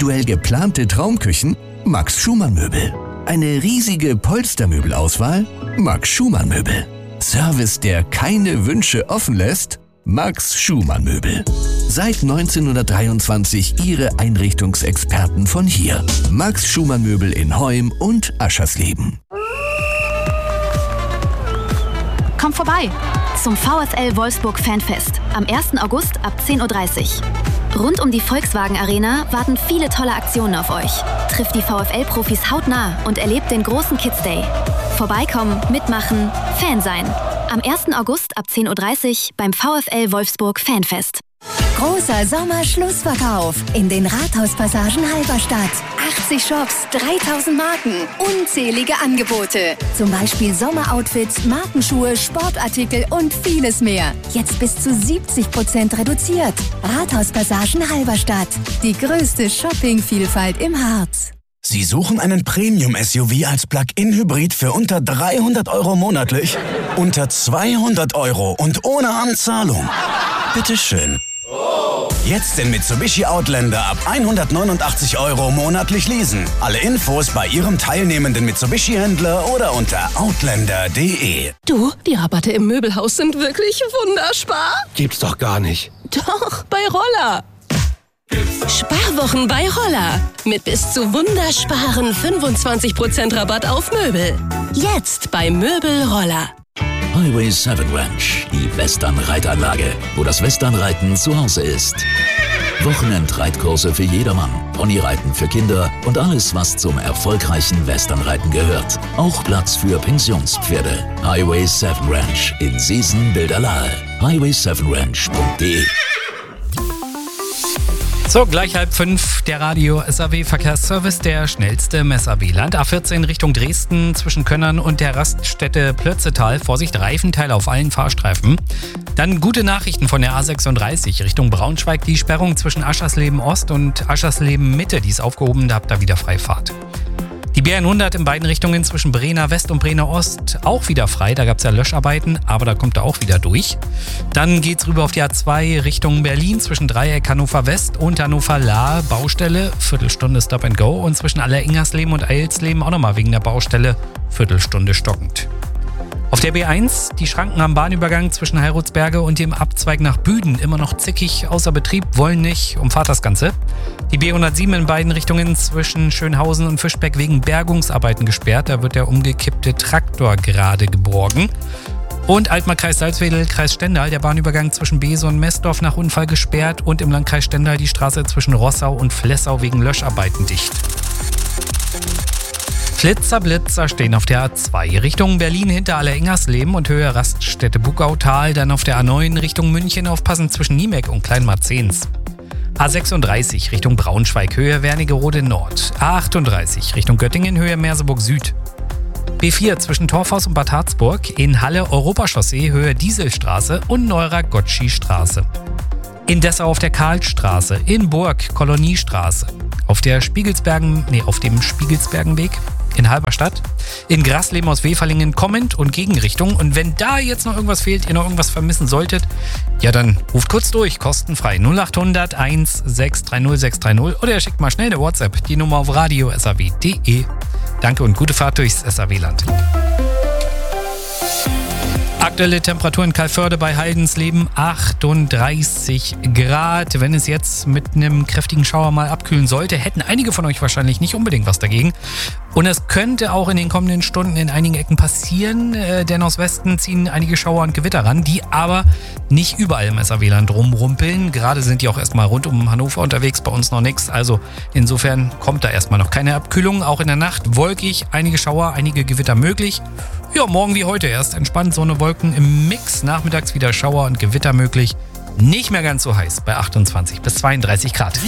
individuell geplante Traumküchen? Max Schumann Möbel. Eine riesige Polstermöbelauswahl? Max Schumann Möbel. Service, der keine Wünsche offen lässt? Max Schumann Möbel. Seit 1923 Ihre Einrichtungsexperten von hier. Max Schumann Möbel in Heum und Aschersleben. Kommt vorbei zum VfL Wolfsburg Fanfest am 1. August ab 10:30 Uhr. Rund um die Volkswagen Arena warten viele tolle Aktionen auf euch. Trifft die VfL-Profis hautnah und erlebt den großen Kids Day. Vorbeikommen, mitmachen, Fan sein. Am 1. August ab 10:30 Uhr beim VfL Wolfsburg Fanfest. Großer Sommerschlussverkauf in den Rathauspassagen Halberstadt. 80 Shops, 3000 Marken, unzählige Angebote. Zum Beispiel Sommeroutfits, Markenschuhe, Sportartikel und vieles mehr. Jetzt bis zu 70% reduziert. Rathauspassagen Halberstadt. Die größte Shoppingvielfalt im Harz. Sie suchen einen Premium-SUV als Plug-in-Hybrid für unter 300 € monatlich? Unter 200 € und ohne Anzahlung? Bitteschön. Jetzt den Mitsubishi Outlander ab 189 € monatlich leasen. Alle Infos bei Ihrem teilnehmenden Mitsubishi-Händler oder unter outlander.de. Du, die Rabatte im Möbelhaus sind wirklich wunderspar. Gibt's doch gar nicht. Doch, bei Roller. Sparwochen bei Roller. Mit bis zu wundersparen 25% Rabatt auf Möbel. Jetzt bei Möbel Roller. Highway 7 Ranch, die Western-Reitanlage, wo das Westernreiten zu Hause ist. Wochenendreitkurse für jedermann, Ponyreiten für Kinder und alles, was zum erfolgreichen Westernreiten gehört. Auch Platz für Pensionspferde. Highway 7 Ranch in Seesen-Bilderlahe. highway7ranch.de. So, gleich 4:30, der Radio-SAW-Verkehrsservice, der schnellste im SAW-Land. A14 Richtung Dresden zwischen Könnern und der Raststätte Plötzetal. Vorsicht, Reifenteile auf allen Fahrstreifen. Dann gute Nachrichten von der A36 Richtung Braunschweig. Die Sperrung zwischen Aschersleben Ost und Aschersleben Mitte, die ist aufgehoben, da habt ihr wieder Freifahrt. Die B100 in beiden Richtungen zwischen Brenner West und Brenner Ost auch wieder frei. Da gab es ja Löscharbeiten, aber da kommt er auch wieder durch. Dann geht's rüber auf die A2 Richtung Berlin zwischen Dreieck Hannover West und Hannover Lahr. Baustelle, Viertelstunde Stop and Go. Und zwischen Alleringersleben und Eilsleben auch nochmal wegen der Baustelle, Viertelstunde stockend. Auf der B1 die Schranken am Bahnübergang zwischen Heilrutsberge und dem Abzweig nach Büden immer noch zickig, außer Betrieb, wollen nicht, umfahrt das Ganze. Die B107 in beiden Richtungen zwischen Schönhausen und Fischbeck wegen Bergungsarbeiten gesperrt, da wird der umgekippte Traktor gerade geborgen. Und Altmark-Kreis Salzwedel, Kreis Stendal, der Bahnübergang zwischen Bese und Messdorf nach Unfall gesperrt und im Landkreis Stendal die Straße zwischen Rossau und Flessau wegen Löscharbeiten dicht. Flitzer-Blitzer stehen auf der A2 Richtung Berlin hinter Alleringersleben und Höhe Raststätte Buckautal. Dann auf der A9 Richtung München aufpassen zwischen Niemeck und Kleinmarzens. A36 Richtung Braunschweig, Höhe Wernigerode Nord. A38 Richtung Göttingen, Höhe Merseburg Süd. B4 zwischen Torfhaus und Bad Harzburg. In Halle Europachaussee, Höhe Dieselstraße und Neurer Gottschi-Straße. In Dessau auf der Karlstraße. In Burg Koloniestraße. Auf dem Spiegelsbergenweg. In Halberstadt, in Grasleben aus Weferlingen kommend und Gegenrichtung. Und wenn da jetzt noch irgendwas fehlt, ihr noch irgendwas vermissen solltet, ja dann ruft kurz durch, kostenfrei 0800 1630 630 oder ihr schickt mal schnell eine WhatsApp, die Nummer auf radio.saw.de. Danke und gute Fahrt durchs SAW-Land. Aktuelle Temperatur in Calvörde bei Heidensleben 38 Grad. Wenn es jetzt mit einem kräftigen Schauer mal abkühlen sollte, hätten einige von euch wahrscheinlich nicht unbedingt was dagegen. Und es könnte auch in den kommenden Stunden in einigen Ecken passieren, denn aus Westen ziehen einige Schauer und Gewitter ran, die aber nicht überall im SAW-Land rumrumpeln. Gerade sind die auch erstmal rund um Hannover unterwegs, bei uns noch nichts. Also insofern kommt da erstmal noch keine Abkühlung. Auch in der Nacht wolkig, einige Schauer, einige Gewitter möglich. Ja, morgen wie heute erst entspannt Sonne, Wolken im Mix. Nachmittags wieder Schauer und Gewitter möglich. Nicht mehr ganz so heiß bei 28 bis 32 Grad.